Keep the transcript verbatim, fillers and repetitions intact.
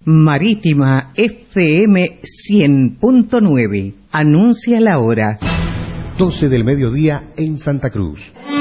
Marítima F M cien punto nueve. Anuncia la hora. doce del mediodía en Santa Cruz.